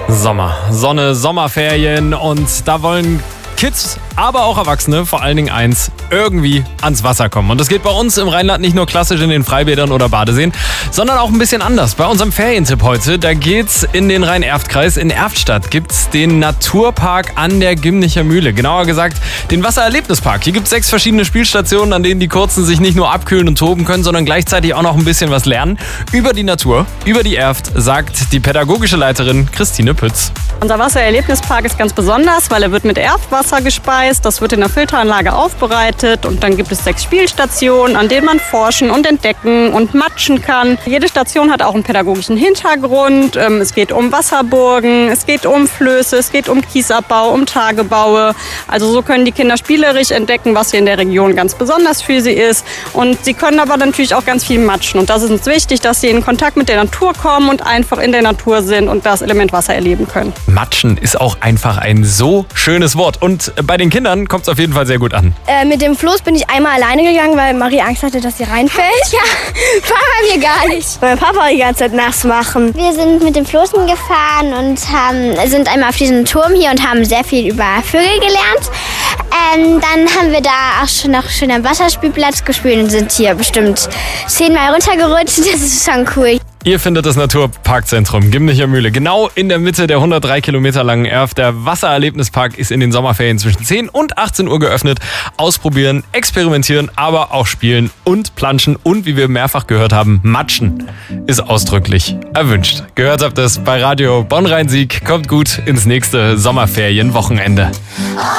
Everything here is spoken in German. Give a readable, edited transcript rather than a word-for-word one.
Sommer, Sonne, Sommerferien und da wollen Kids, aber auch Erwachsene, vor allen Dingen eins, irgendwie ans Wasser kommen. Und das geht bei uns im Rheinland nicht nur klassisch in den Freibädern oder Badeseen, sondern auch ein bisschen anders. Bei unserem Ferientipp heute, da geht's in den Rhein-Erft-Kreis. In Erftstadt gibt's den Naturpark an der Gimnicher Mühle. Genauer gesagt, den Wassererlebnispark. Hier gibt's 6 verschiedene Spielstationen, an denen die Kurzen sich nicht nur abkühlen und toben können, sondern gleichzeitig auch noch ein bisschen was lernen. Über die Natur, über die Erft, sagt die pädagogische Leiterin Christine Pütz. Unser Wassererlebnispark ist ganz besonders, weil er wird mit Erftwasser gespeist. Das wird in der Filteranlage aufbereitet und dann gibt es 6 Spielstationen, an denen man forschen und entdecken und matschen kann. Jede Station hat auch einen pädagogischen Hintergrund. Es geht um Wasserburgen, es geht um Flöße, es geht um Kiesabbau, um Tagebaue. Also so können die Kinder spielerisch entdecken, was hier in der Region ganz besonders für sie ist. Und sie können aber natürlich auch ganz viel matschen. Und das ist uns wichtig, dass sie in Kontakt mit der Natur kommen und einfach in der Natur sind und das Element Wasser erleben können. Matschen ist auch einfach ein so schönes Wort. Und bei den Kindern kommt es auf jeden Fall sehr gut an. Mit dem Floß bin ich einmal alleine gegangen, weil Marie Angst hatte, dass sie reinfällt. Ja, war bei mir gar nicht. Mein Papa die ganze Zeit nass machen. Wir sind mit dem Floßen gefahren und sind einmal auf diesem Turm hier und haben sehr viel über Vögel gelernt. Dann haben wir da auch schon noch schön am Wasserspielplatz gespielt und sind hier bestimmt 10-mal runtergerutscht. Das ist schon cool. Ihr findet das Naturparkzentrum Gimnicher Mühle genau in der Mitte der 103 Kilometer langen Erft. Der Wassererlebnispark ist in den Sommerferien zwischen 10 und 18 Uhr geöffnet. Ausprobieren, experimentieren, aber auch spielen und planschen und, wie wir mehrfach gehört haben, matschen ist ausdrücklich erwünscht. Gehört habt ihr es bei Radio Bonn-Rhein-Sieg. Kommt gut ins nächste Sommerferienwochenende.